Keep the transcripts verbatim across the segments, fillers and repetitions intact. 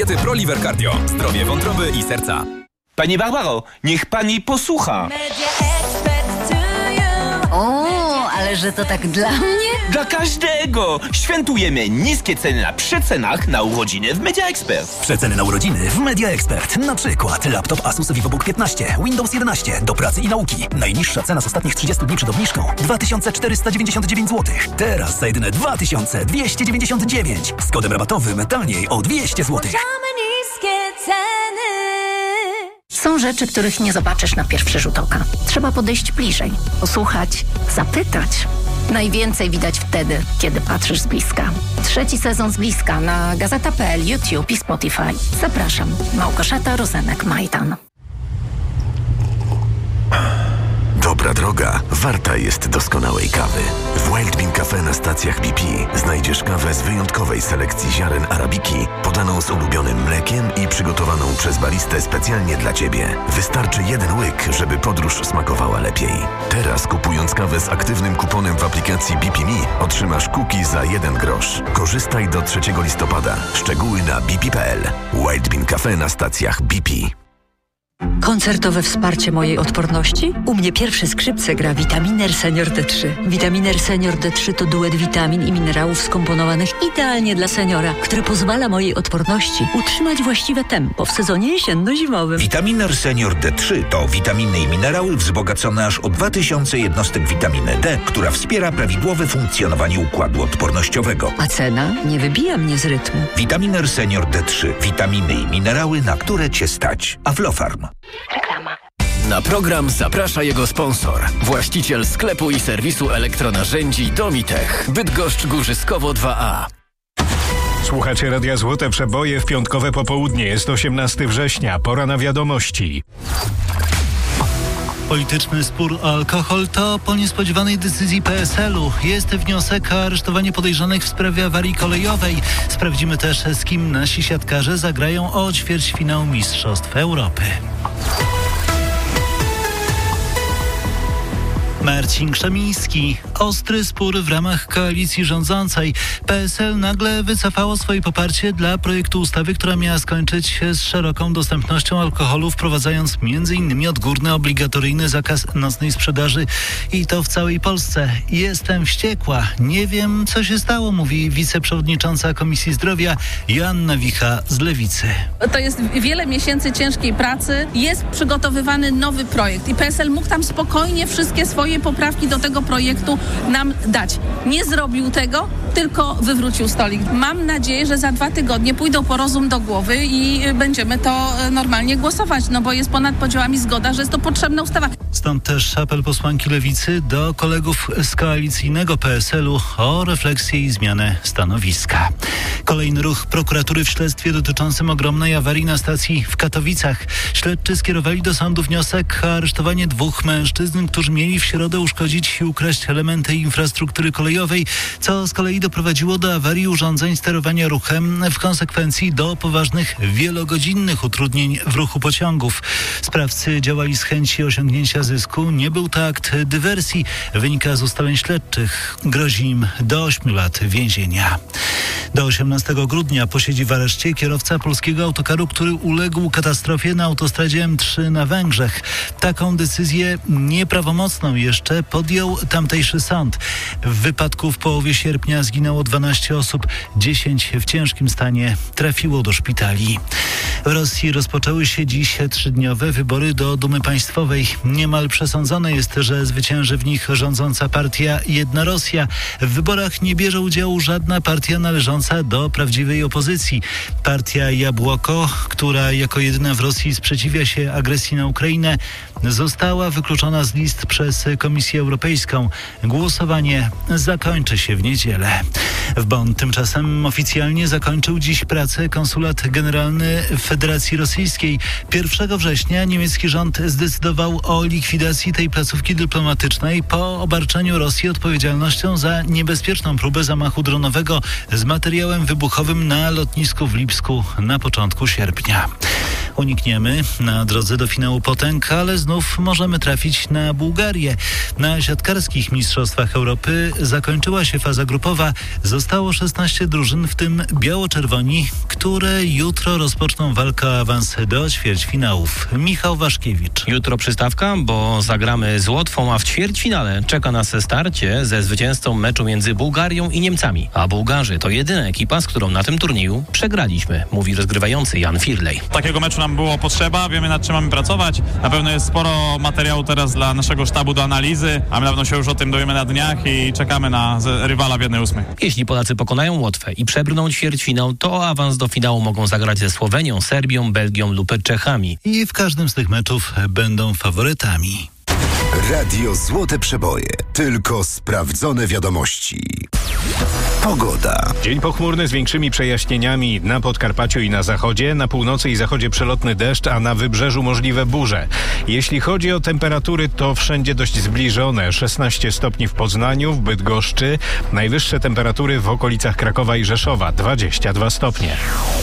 diety ProLiver Cardio. Zdrowie wątroby i serca. Pani Barbaro, niech pani posłucha. O, ale że to tak dla mnie? Dla każdego! Świętujemy niskie ceny na przecenach na urodziny w Media Expert. Przeceny na urodziny w Media Expert. Na przykład laptop Asus VivoBook piętnaście, Windows jedenaście, do pracy i nauki. Najniższa cena z ostatnich trzydziestu dni przed obniżką dwa tysiące czterysta dziewięćdziesiąt dziewięć złotych. Teraz za jedyne dwa tysiące dwieście dziewięćdziesiąt dziewięć. Z kodem rabatowym taniej o dwieście złotych. Są rzeczy, których nie zobaczysz na pierwszy rzut oka. Trzeba podejść bliżej, posłuchać, zapytać. Najwięcej widać wtedy, kiedy patrzysz z bliska. Trzeci sezon z bliska na gazeta kropka pe el, YouTube i Spotify. Zapraszam. Małgorzata Rozenek-Majdan. Dobra droga warta jest doskonałej kawy. W Wild Bean Cafe na stacjach B P znajdziesz kawę z wyjątkowej selekcji ziaren arabiki, podaną z ulubionym mlekiem i przygotowaną przez baristę specjalnie dla Ciebie. Wystarczy jeden łyk, żeby podróż smakowała lepiej. Teraz kupując kawę z aktywnym kuponem w aplikacji B P Me otrzymasz cookie za jeden grosz. Korzystaj do trzeciego listopada. Szczegóły na b p kropka p l. Wild Bean Cafe na stacjach B P. Koncertowe wsparcie mojej odporności? U mnie pierwsze skrzypce gra Vitaminer Senior D trzy. Vitaminer Senior D trzy to duet witamin i minerałów skomponowanych idealnie dla seniora, który pozwala mojej odporności utrzymać właściwe tempo w sezonie jesienno-zimowym. Vitaminer Senior D trzy to witaminy i minerały wzbogacone aż o dwa tysiące jednostek witaminy D, która wspiera prawidłowe funkcjonowanie układu odpornościowego. A cena nie wybija mnie z rytmu. Vitaminer Senior D trzy. Witaminy i minerały, na które Cię stać. Aflofarm. Reklama. Na program zaprasza jego sponsor. Właściciel sklepu i serwisu elektronarzędzi Domitech. Bydgoszcz Górzyskowo dwa A. Słuchacie Radia Złote Przeboje w piątkowe popołudnie. Jest osiemnastego września. Pora na wiadomości. Polityczny spór o alkohol to po niespodziewanej decyzji P S L u. Jest wniosek o aresztowanie podejrzanych w sprawie awarii kolejowej. Sprawdzimy też, z kim nasi siatkarze zagrają o ćwierćfinał Mistrzostw Europy. Marcin Krzemiński. Ostry spór w ramach koalicji rządzącej. P S L nagle wycofało swoje poparcie dla projektu ustawy, która miała skończyć się z szeroką dostępnością alkoholu, wprowadzając między innymi odgórny, obligatoryjny zakaz nocnej sprzedaży i to w całej Polsce. Jestem wściekła. Nie wiem, co się stało, mówi wiceprzewodnicząca Komisji Zdrowia Joanna Wicha z Lewicy. To jest wiele miesięcy ciężkiej pracy. Jest przygotowywany nowy projekt i P S L mógł tam spokojnie wszystkie swoje poprawki do tego projektu nam dać. Nie zrobił tego, tylko wywrócił stolik. Mam nadzieję, że za dwa tygodnie pójdą po rozum do głowy i będziemy to normalnie głosować, no bo jest ponad podziałami zgoda, że jest to potrzebna ustawa. Stąd też apel posłanki Lewicy do kolegów z koalicyjnego P S L u o refleksję i zmianę stanowiska. Kolejny ruch prokuratury w śledztwie dotyczącym ogromnej awarii na stacji w Katowicach. Śledczy skierowali do sądu wniosek o aresztowanie dwóch mężczyzn, którzy mieli w środę uszkodzić i ukraść elementy infrastruktury kolejowej, co z kolei doprowadziło do awarii urządzeń sterowania ruchem, w konsekwencji do poważnych wielogodzinnych utrudnień w ruchu pociągów. Sprawcy działali z chęci osiągnięcia zysku. Nie był to akt dywersji, wynika z ustaleń śledczych. Grozi im do ośmiu lat więzienia. Do osiemnastego grudnia posiedzi w areszcie kierowca polskiego autokaru, który uległ katastrofie na autostradzie M trzy na Węgrzech. Taką decyzję nieprawomocną jeszcze podjął tamtejszy sąd. W wypadku w połowie sierpnia zginęło dwanaście osób, dziesięć w ciężkim stanie trafiło do szpitali. W Rosji rozpoczęły się dziś trzydniowe wybory do Dumy Państwowej. Niemal przesądzone jest, że zwycięży w nich rządząca partia Jedna Rosja. W wyborach nie bierze udziału żadna partia należąca do prawdziwej opozycji. Partia Jabłoko, która jako jedyna w Rosji sprzeciwia się agresji na Ukrainę, została wykluczona z list przez Komisję Europejską. Głosowanie zakończy się w niedzielę. W Bonn tymczasem oficjalnie zakończył dziś pracę konsulat generalny Federacji Rosyjskiej. pierwszego września niemiecki rząd zdecydował o likwidacji tej placówki dyplomatycznej po obarczeniu Rosji odpowiedzialnością za niebezpieczną próbę zamachu dronowego z materiałem wybuchowym na lotnisku w Lipsku na początku sierpnia. Unikniemy na drodze do finału potęg, ale znów możemy trafić na Bułgarię. Na siatkarskich mistrzostwach Europy zakończyła się faza grupowa. Zostało szesnaście drużyn, w tym biało-czerwoni, które jutro rozpoczną walkę o awans do ćwierćfinałów. Michał Waszkiewicz. Jutro przystawka, bo zagramy z Łotwą, a w ćwierćfinale czeka nas starcie ze zwycięzcą meczu między Bułgarią i Niemcami. A Bułgarzy to jedyna ekipa, z którą na tym turnieju przegraliśmy, mówi rozgrywający Jan Firlej. Takiego meczu nam było potrzeba, wiemy nad czym mamy pracować. Na pewno jest sporo materiału teraz dla naszego sztabu do analizy, a my na pewno się już o tym dowiemy na dniach i czekamy na rywala w jednej ósmej. Jeśli Polacy pokonają Łotwę i przebrną ćwierćfinał, to o awans do finału mogą zagrać ze Słowenią, Serbią, Belgią lub Czechami. I w każdym z tych meczów będą faworytami. Radio Złote Przeboje. Tylko sprawdzone wiadomości. Pogoda. Dzień pochmurny z większymi przejaśnieniami na Podkarpaciu i na zachodzie. Na północy i zachodzie przelotny deszcz, a na wybrzeżu możliwe burze. Jeśli chodzi o temperatury, to wszędzie dość zbliżone. szesnaście stopni w Poznaniu, w Bydgoszczy. Najwyższe temperatury w okolicach Krakowa i Rzeszowa. dwadzieścia dwa stopnie.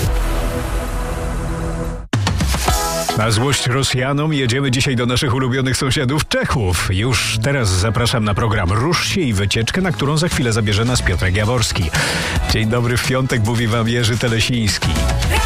Na złość Rosjanom jedziemy dzisiaj do naszych ulubionych sąsiadów Czechów. Już teraz zapraszam na program Rusz się i wycieczkę, na którą za chwilę zabierze nas Piotrek Jaworski. Dzień dobry, w piątek mówi wam Jerzy Telesiński.